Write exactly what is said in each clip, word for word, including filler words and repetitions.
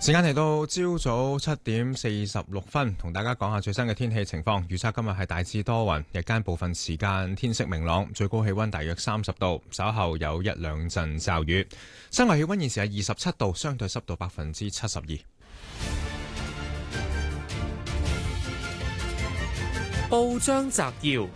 時間嚟到朝早七點四十六分，同大家講下最新嘅天氣情況。預測今日係大致多雲，日間部分時間天色明朗，最高氣溫大約三十度，稍後有一兩陣驟雨。室外氣溫現時係二十七度，相對濕度百分之七十二。 報章摘要：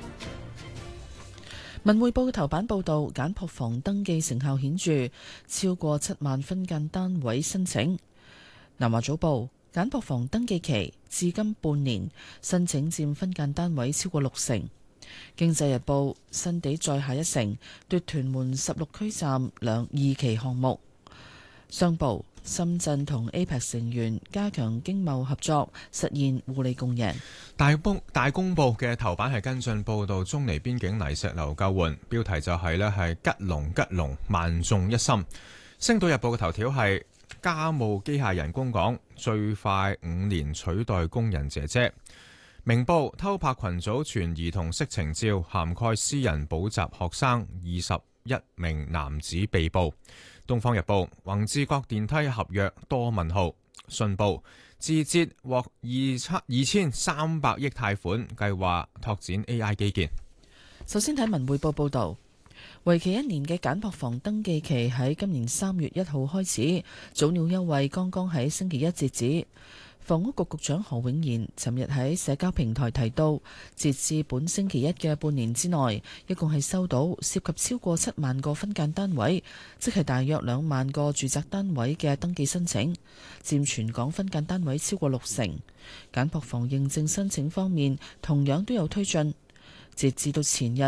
文匯報嘅頭版報道，簡樸房登記成效顯著，超過七萬分間單位申請。南華早報：簡樸房登記期至今半年，申請佔分間單位超過六成。經濟日報：新地再下一城，奪屯門十六區站兩二期項目。商報：深圳同 A P E C 成員加強經貿合作，實現互利共贏。 大公大公報嘅頭版係跟進報導中尼邊境泥石流救援，標題就係呢係吉龍吉龍萬眾一心。星島日報嘅頭條係家務機械人工港最快五年取代工人姐姐。明報：偷拍群組傳兒童色情照，涵蓋私人補習學生，二十一名男子被捕。東方日報：宏志國電梯合約多問號。信報：字節獲二二千三百億貸款，計劃拓展 A I 基建。 首先睇文匯報報道，為期一年嘅簡樸房登記期喺今年三月一號開始，早鳥優惠剛剛喺星期一截止。房屋局局長何永賢尋日喺社交平台提到，截至本星期一嘅半年之內，一共係收到涉及超過七萬個分間單位，即係大約兩萬個住宅單位嘅登記申請，佔全港分間單位超過六成。簡樸房認證申請方面，同樣都有推進。截至到前日，